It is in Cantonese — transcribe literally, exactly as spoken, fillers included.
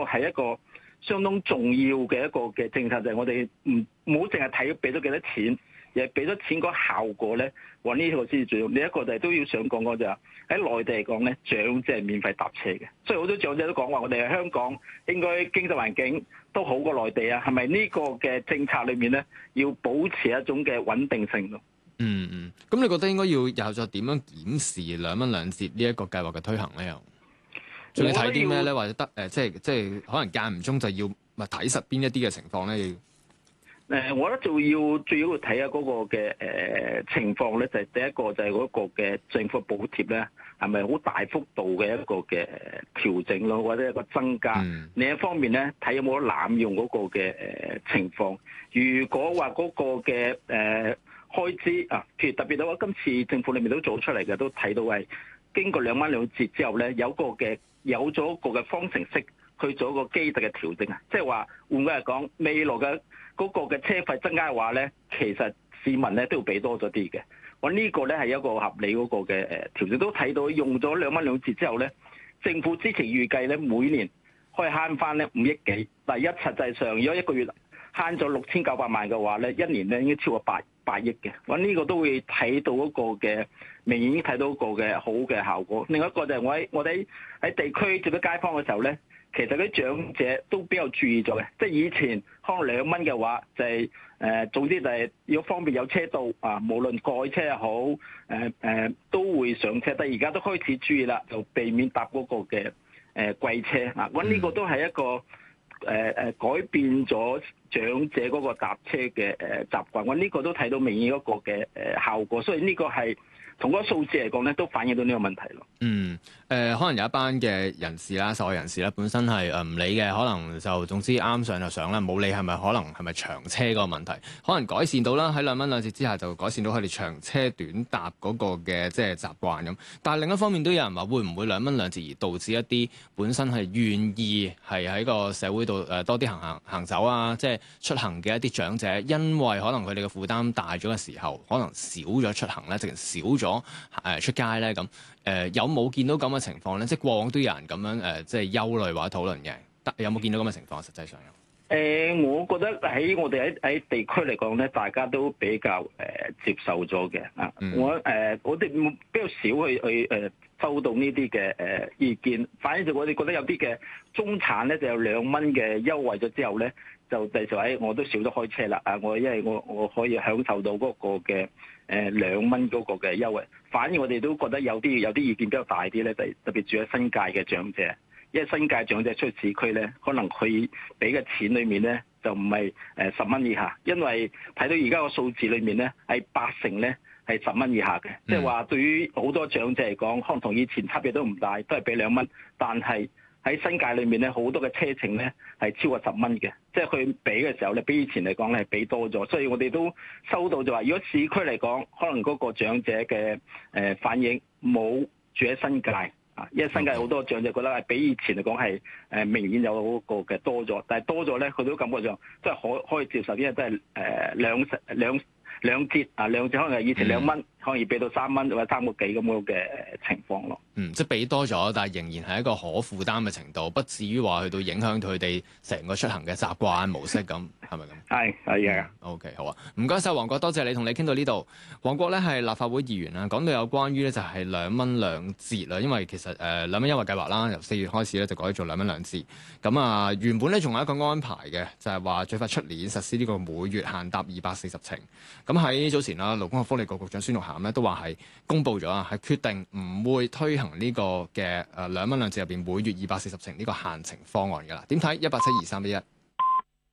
係一個相當重要嘅一個嘅政策，就係、是、我哋唔唔好淨係睇俾咗幾多錢，而係俾咗錢嗰效果咧，話呢個先至最重要。另一個就係都要想講講就係喺內地嚟講咧，長者係免費搭車嘅，所以好多長者都講話，我哋喺香港應該經濟環境都好過內地啊。係咪呢個嘅政策裏面咧，要保持一種嘅穩定性咯？ 嗯嗯，咁你覺得應該要又再點樣檢視兩蚊兩折呢一個計劃嘅推行咧？又仲要睇啲咩咧？或者得誒、呃，即係即係可能間唔中就要咪睇實邊一啲嘅情況咧？要誒，我覺得就要最要睇下嗰個嘅誒、呃、情況咧，就係、是、第一個就係嗰個嘅政府補貼咧，係咪好大幅度嘅一個嘅調整咯，或者一個增加？嗯、另一方面咧，睇有冇得濫用嗰個嘅誒情況。如果話嗰個嘅誒、呃、開支啊，譬如特別到我今次政府裏面都做出嚟嘅，都睇到係經過兩蚊兩折之後咧，有個嘅有咗一個嘅方程式去做一個基特嘅調整啊，即係話換句嚟講，未來嘅嗰個嘅車費增加嘅話咧，其實市民咧都要俾多咗啲嘅。我呢個咧係一個合理嗰個嘅誒調整，都睇到用咗兩蚊兩折之後咧，政府之前預計咧每年可以慳翻咧五億幾，但係一實際上如果一個月慳咗六千九百萬嘅話咧，一年咧應該超過八八億嘅。我呢個都會睇到嗰個嘅明顯睇到個嘅好嘅效果。另外一個就係我喺我哋喺地區接觸街坊嘅時候咧。其實啲長者都比較注意咗嘅，即係以前可能兩蚊嘅話，就係、是、誒、呃，總之就係要方便有車到啊，無論蓋車又好，誒、呃、誒、呃、都會上車。但係而家都開始注意啦，就避免搭嗰個嘅誒貴車啊。咁呢個都係一個誒誒、呃、改變咗長者嗰個搭車嘅誒習慣。我呢個都睇到明顯一個嘅誒效果，所以呢個係。同嗰個數字嚟講咧，都反映到呢個問題咯。 嗯，誒、呃，可能有一班嘅人士啦，受害人士咧，本身係誒唔理嘅，可能就總之啱上就上啦，冇理係咪可能係咪長車嗰個問題，可能改善到啦，喺兩蚊兩折之下就改善到佢哋長車短搭嗰個嘅即係習慣咁。但係另一方面都有人話，會唔會兩蚊兩折而導致一啲本身係願意係喺個社會度誒多啲行行行走啊，即係出行嘅一啲長者，因為可能佢哋嘅負擔大咗嘅時候，可能少咗出行咧，直情少咗。咗誒出街咧咁誒有冇見到咁嘅情況咧？即係過往都有人咁樣誒、呃，即係憂慮或者討論嘅。得有冇見到咁嘅情況？實際上有誒、 呃，我覺得喺我哋喺喺地區嚟講咧，大家都比較誒、呃、接受咗嘅啊。嗯、我誒、呃、我哋比較少去去誒、呃、收到呢啲嘅誒意見，反而就我哋覺得有啲嘅中產咧就有兩蚊嘅優惠咗之後咧，就第時話我都少咗開車啦啊！我因為我我可以享受到嗰個嘅。誒兩蚊嗰個嘅優惠，反而我哋都覺得有啲有啲意見比較大啲咧，就特別住喺新界嘅長者，因為新界長者出市區咧，可能佢俾嘅錢裏面咧就唔係誒十蚊以下，因為睇到而家個數字裏面咧係八成咧係十蚊以下嘅，即係話對於好多長者嚟講，可能同以前差別都唔大，都係俾兩蚊，但係喺新界裏面咧好多嘅車程咧係超過十蚊嘅。即係佢俾嘅時候咧，比以前嚟講咧係俾多咗，所以我哋都收到就話，如果市區嚟講，可能嗰個長者嘅誒反應冇住喺新界啊，因為新界好多長者覺得係比以前嚟講係誒明顯有嗰個嘅多咗，但係多咗咧，佢都感覺上都係可可以接受，因為都係誒兩兩兩折啊，兩折可能係以前兩蚊，可以俾到三蚊或者三個幾咁樣嘅情況咯。 嗯，即係俾多咗，但係仍然係一個可負擔嘅程度，不至於話去到影響佢哋成個出行嘅習慣模式咁，係咪咁？ 係係啊。 O K， 好啊，唔該晒黃國，多謝你同你傾到呢度。黃國咧係立法會議員啦，講到有關於咧就係兩蚊兩折啦，因為其實誒兩蚊優惠計劃啦，由四月開始咧就改做兩蚊兩折。咁啊原本咧仲有一個安排嘅，就係話最快出年實施呢個每月限搭二百四十程。咁喺早前啦，勞工及福利局局長孫玉菡咧都話係公布咗啊，係決定唔會推行呢個嘅誒兩蚊兩折入邊每月二百四十程呢個限程方案㗎啦。點睇？一八七二三一一。